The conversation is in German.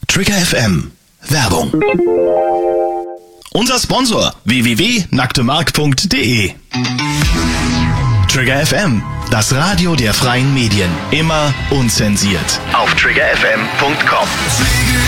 Trigger FM. Werbung. Unser Sponsor www.nacktemark.de. Trigger FM, das Radio der freien Medien. Immer unzensiert. Auf triggerfm.com.